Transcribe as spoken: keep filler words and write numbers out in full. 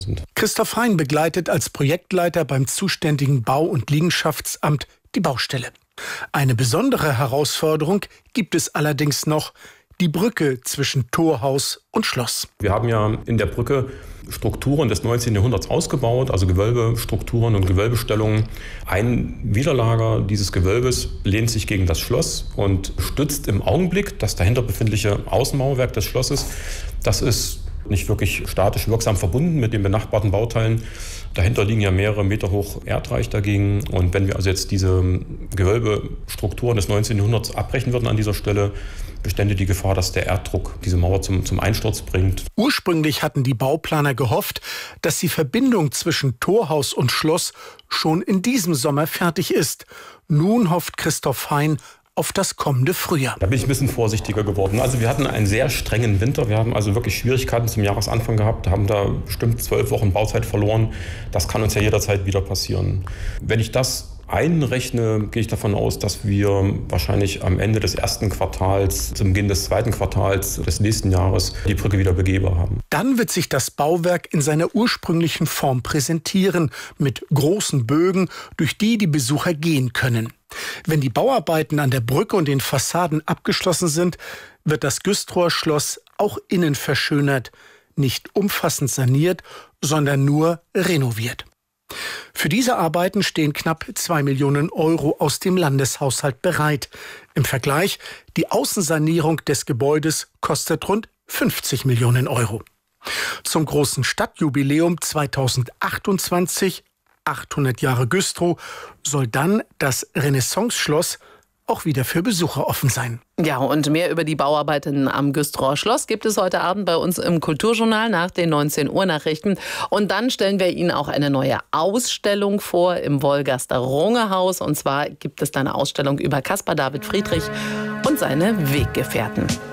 sind. Christoph Hein begleitet als Projektleiter beim zuständigen Bau- und Liegenschaftsamt die Baustelle. Eine besondere Herausforderung gibt es allerdings noch: die Brücke zwischen Torhaus und Schloss. Wir haben ja in der Brücke Strukturen des neunzehnten Jahrhunderts ausgebaut, also Gewölbestrukturen und Gewölbestellungen. Ein Widerlager dieses Gewölbes lehnt sich gegen das Schloss und stützt im Augenblick das dahinter befindliche Außenmauerwerk des Schlosses. Das ist nicht wirklich statisch wirksam verbunden mit den benachbarten Bauteilen. Dahinter liegen ja mehrere Meter hoch Erdreich dagegen. Und wenn wir also jetzt diese Gewölbestrukturen des neunzehnten Jahrhunderts abbrechen würden an dieser Stelle, bestände die Gefahr, dass der Erddruck diese Mauer zum, zum Einsturz bringt. Ursprünglich hatten die Bauplaner gehofft, dass die Verbindung zwischen Torhaus und Schloss schon in diesem Sommer fertig ist. Nun hofft Christoph Hein auf das kommende Frühjahr. Da bin ich ein bisschen vorsichtiger geworden. Also wir hatten einen sehr strengen Winter. Wir haben also wirklich Schwierigkeiten zum Jahresanfang gehabt, haben da bestimmt zwölf Wochen Bauzeit verloren. Das kann uns ja jederzeit wieder passieren. Wenn ich das einrechne, gehe ich davon aus, dass wir wahrscheinlich am Ende des ersten Quartals, zum Beginn des zweiten Quartals des nächsten Jahres die Brücke wieder begehbar haben. Dann wird sich das Bauwerk in seiner ursprünglichen Form präsentieren, mit großen Bögen, durch die die Besucher gehen können. Wenn die Bauarbeiten an der Brücke und den Fassaden abgeschlossen sind, wird das Güstrower Schloss auch innen verschönert, nicht umfassend saniert, sondern nur renoviert. Für diese Arbeiten stehen knapp zwei Millionen Euro aus dem Landeshaushalt bereit. Im Vergleich: die Außensanierung des Gebäudes kostet rund fünfzig Millionen Euro. Zum großen Stadtjubiläum zweitausendachtundzwanzig, achthundert Jahre Güstrow, soll dann das Renaissance-Schloss auch wieder für Besucher offen sein. Ja, und mehr über die Bauarbeiten am Güstrower Schloss gibt es heute Abend bei uns im Kulturjournal nach den neunzehn Uhr Nachrichten. Und dann stellen wir Ihnen auch eine neue Ausstellung vor im Wolgaster Rungehaus. Und zwar gibt es da eine Ausstellung über Caspar David Friedrich und seine Weggefährten.